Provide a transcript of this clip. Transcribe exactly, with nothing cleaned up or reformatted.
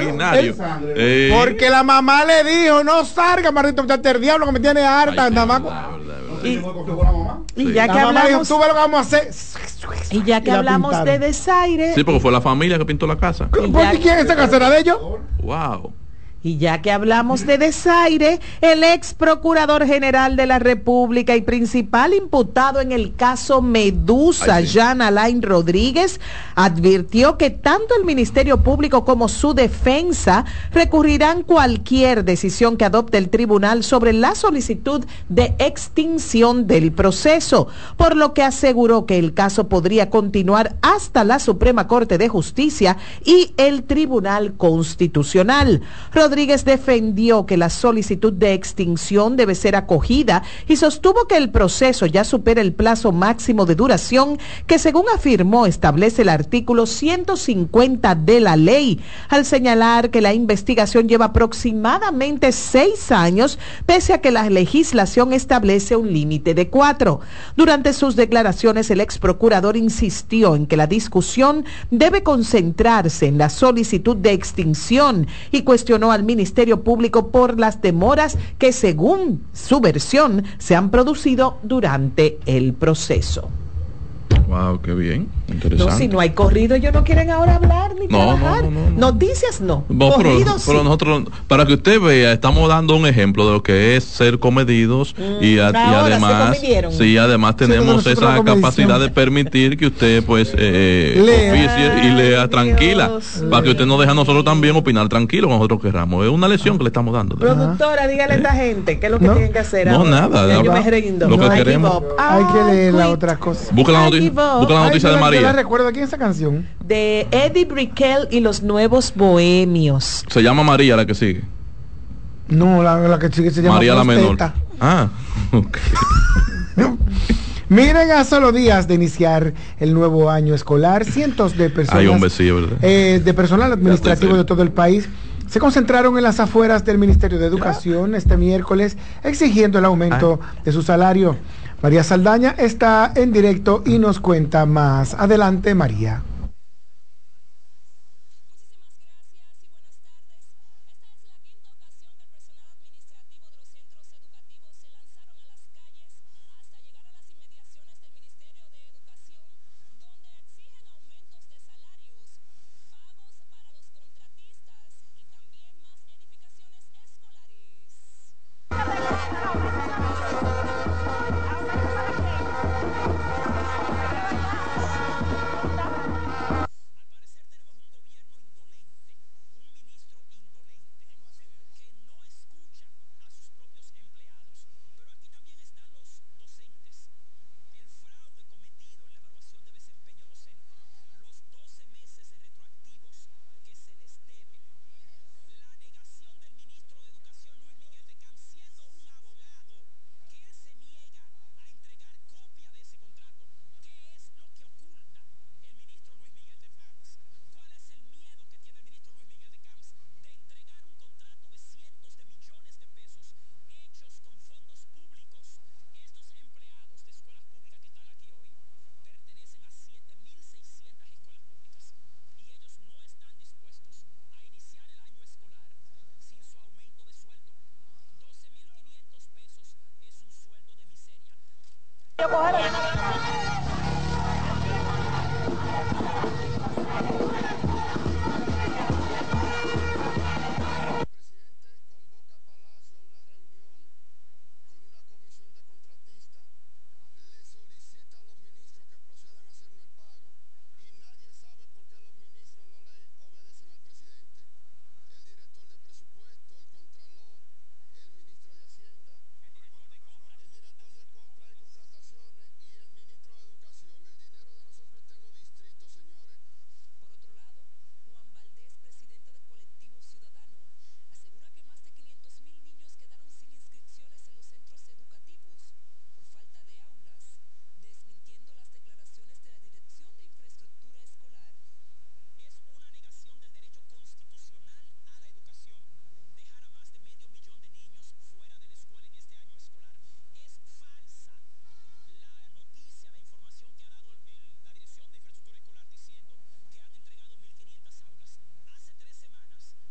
maquinario. Eh. Porque la mamá le dijo, no salga, maldito muchacho, el diablo que me tiene harta. Ay, nada más. Y, y ya la que hablamos, dijo, tú ves lo que vamos a hacer. Y ya que y hablamos de desaire. Sí, porque fue la familia que pintó la casa. ¿Por qué quién es esa casera de ellos? Wow. Y ya que hablamos de desaire, el ex procurador general de la República y principal imputado en el caso Medusa, Ay, sí. Jean Alain Rodríguez, advirtió que tanto el Ministerio Público como su defensa recurrirán cualquier decisión que adopte el tribunal sobre la solicitud de extinción del proceso, por lo que aseguró que el caso podría continuar hasta la Suprema Corte de Justicia y el Tribunal Constitucional. Rodríguez Rodríguez defendió que la solicitud de extinción debe ser acogida y sostuvo que el proceso ya supera el plazo máximo de duración que, según afirmó, establece el artículo ciento cincuenta de la ley, al señalar que la investigación lleva aproximadamente seis años, pese a que la legislación establece un límite de cuatro. Durante sus declaraciones, el ex procurador insistió en que la discusión debe concentrarse en la solicitud de extinción y cuestionó al Ministerio Público por las demoras que, según su versión, se han producido durante el proceso. Wow, qué bien, interesante. No, si no hay corrido, ellos no quieren ahora hablar ni no, trabajar. No, no, no, Noticias no. Vos, Corridos pero, pero sí. nosotros, para que usted vea, estamos dando un ejemplo de lo que es ser comedidos mm, y, a, y además, sí, además tenemos sí, esa capacidad de permitir que usted, pues, eh, oficie y lea Ay, tranquila, Dios. Para que usted nos deje a nosotros también opinar tranquilo como nosotros querramos. Es una lección que le estamos dando. Productora, dígale a esta gente qué es lo que no, tienen que hacer. No, ahora. Nada. Yo me rindo. Lo que no, queremos. Hay que leer la otra cosa. Busca la noticia. Busca la noticia Ay, de María. Yo la recuerdo aquí en esa canción. De Eddie Brickell y los Nuevos Bohemios. Se llama María la que sigue. No, la, la que sigue se llama María la menor. Ah, ok. Miren, a solo días de iniciar el nuevo año escolar, cientos de personas, Ay, hombre, sí, ¿verdad? Eh, de personal administrativo de todo el país se concentraron en las afueras del Ministerio de Educación este miércoles exigiendo el aumento Ay. de su salario. María Saldaña está en directo y nos cuenta más. Adelante, María.